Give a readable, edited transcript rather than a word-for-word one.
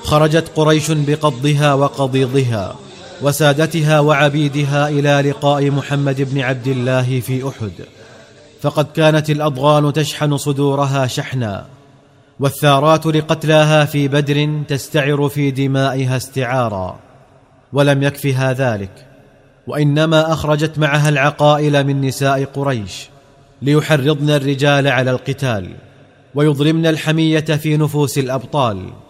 خرجت قريش بقضها وقضيضها وسادتها وعبيدها إلى لقاء محمد بن عبد الله في أحد، فقد كانت الأضغان تشحن صدورها شحنا، والثارات لقتلاها في بدر تستعر في دمائها استعارا. ولم يكفها ذلك، وإنما أخرجت معها العقائل من نساء قريش ليحرضن الرجال على القتال ويضرمن الحمية في نفوس الأبطال،